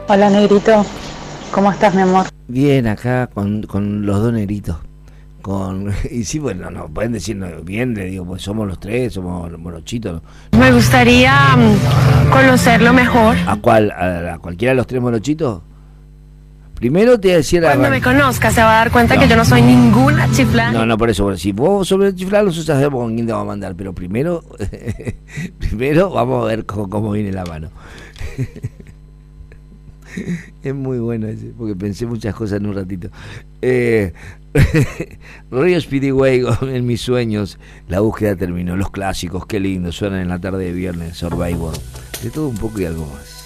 Hola Negrito, ¿cómo estás mi amor? Bien, acá con los dos negritos. Y sí, bueno, no pueden decir bien, le digo, pues somos los tres, somos los morochitos. Me gustaría conocerlo mejor. ¿A cuál? ¿A cualquiera de los tres morochitos? Primero te decía la Cuando me conozca se va a dar cuenta que yo no soy ninguna chiflada. No, por eso, bueno, si vos sobre chiflar, nosotros ya sabemos con quién te vamos a mandar, pero primero, primero vamos a ver cómo viene la mano. Es muy bueno ese, porque pensé muchas cosas en un ratito. Río Speedway en mis sueños. La búsqueda terminó. Los clásicos, qué lindo, suenan en la tarde de viernes. Survivor. De todo un poco y algo más.